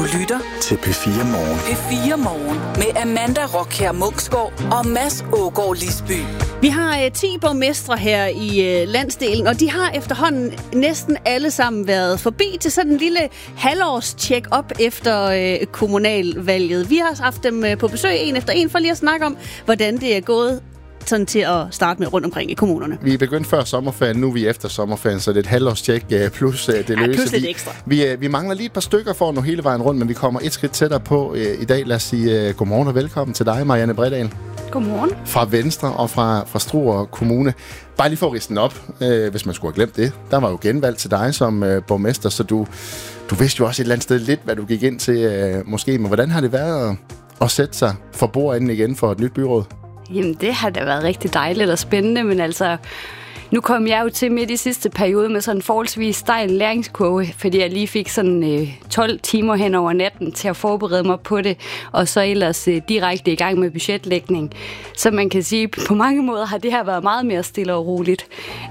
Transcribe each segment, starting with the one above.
lytter til P4 Morgen. P4 Morgen med Amanda Rockher Munksgaard og Mads Ågaard Lisby. Vi har 10 borgmestre her i landsdelen, og de har efterhånden næsten alle sammen været forbi til sådan en lille halvårs check-up efter kommunalvalget. Vi har haft dem på besøg en efter en for lige at snakke om, hvordan det er gået sådan til at starte med rundt omkring i kommunerne. Vi er begyndt før sommerferien, nu er vi efter sommerferien, så det er et halvårstjek plus det løse. Plus lidt ekstra. Vi mangler lige et par stykker for at nå hele vejen rundt, men vi kommer et skridt tættere på i dag. Lad os sige godmorgen og velkommen til dig, Marianne Bredahl. Godmorgen. Fra Venstre og fra Struer Kommune. Bare lige for at riste den op, hvis man skulle have glemt det. Der var jo genvalg til dig som borgmester, så du vidste jo også et eller andet sted lidt, hvad du gik ind til måske. Men hvordan har det været at sætte sig for bordenden igen for et nyt byråd? Jamen, det har da været rigtig dejligt og spændende, men altså, nu kom jeg jo til midt i sidste periode med sådan en forholdsvis stejl læringskurve, fordi jeg lige fik sådan 12 timer hen over natten til at forberede mig på det, og så ellers direkte i gang med budgetlægning. Så man kan sige, på mange måder har det her været meget mere stille og roligt.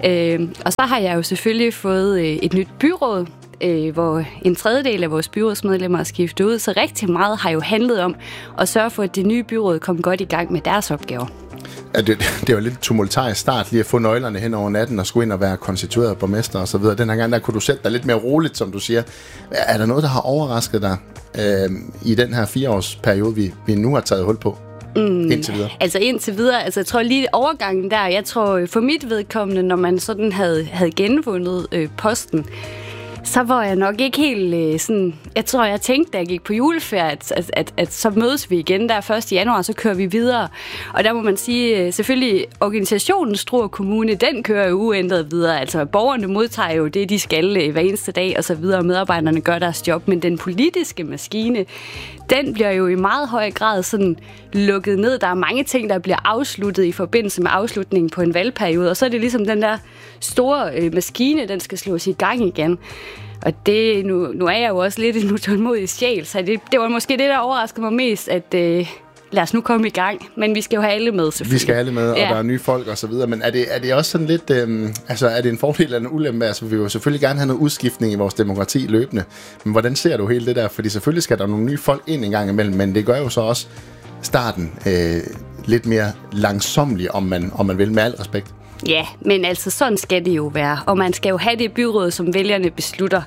Og så har jeg jo selvfølgelig fået et nyt byråd, hvor en tredjedel af vores byrådsmedlemmer er skiftet ud, så rigtig meget har jo handlet om at sørge for, at det nye byråd kom godt i gang med deres opgaver. Det var lidt tumultarisk start lige at få nøglerne hen over natten og skulle ind og være konstitueret borgmester og så videre. Den her gang, der kunne du sætte dig lidt mere roligt, som du siger. Er der noget, der har overrasket dig i den her 4-årsperiode, vi nu har taget hul på? Indtil videre. Jeg tror lige overgangen der, jeg tror for mit vedkommende, når man sådan havde genvundet posten, så var jeg nok ikke helt sådan. Jeg tror, jeg tænkte, da jeg gik på juleferie, at så mødes vi igen der 1. januar, så kører vi videre. Og der må man sige, selvfølgelig, organisationen Struer Kommune, den kører jo uændret videre. Altså, borgerne modtager jo det, de skal hver eneste dag, og så videre, og medarbejderne gør deres job. Men den politiske maskine, den bliver jo i meget høj grad sådan lukket ned. Der er mange ting, der bliver afsluttet i forbindelse med afslutningen på en valgperiode, og så er det ligesom den der store maskine, den skal slås i gang igen. Og det, nu er jeg jo også lidt en utålmodig sjæl, så det var måske det, der overraskede mig mest, at lad os nu komme i gang. Men vi skal jo have alle med, selvfølgelig. Vi skal have alle med, og der er nye folk og så videre. Men er det også sådan lidt, er det en fordel eller en ulempe? Altså, vi vil jo selvfølgelig gerne have noget udskiftning i vores demokrati løbende. Men hvordan ser du hele det der? Fordi selvfølgelig skal der nogle nye folk ind en gang imellem, men det gør jo så også starten lidt mere langsomlig, om man vil, med al respekt. Ja, men altså sådan skal det jo være, og man skal jo have det byråd, som vælgerne beslutter.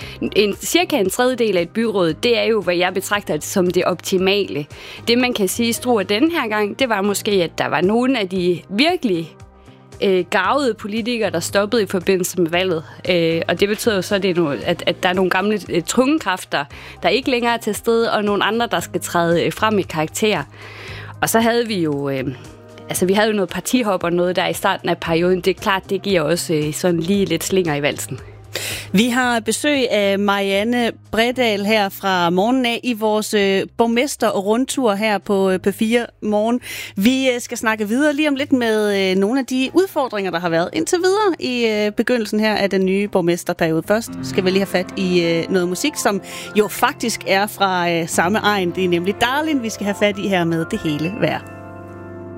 Cirka en tredjedel af et byråd, det er jo, hvad jeg betragter som det optimale. Det man kan sige i Struer denne her gang, det var måske, at der var nogle af de virkelig garvede politikere, der stoppede i forbindelse med valget. Og det betyder jo så, at der er nogle gamle tunge kræfter, der ikke længere er til stede, og nogle andre, der skal træde frem i karakter. Og så havde vi jo vi havde jo noget partihop og noget der i starten af perioden. Det er klart, det giver også sådan lige lidt slinger i valsen. Vi har besøg af Marianne Bredahl her fra morgenen af i vores borgmester- og rundtur her på P4 Morgen. Vi skal snakke videre lige om lidt med nogle af de udfordringer, der har været indtil videre i begyndelsen her af den nye borgmesterperiode. Først skal vi lige have fat i noget musik, som jo faktisk er fra samme egen. Det er nemlig Darling, vi skal have fat i her med Det hele værd.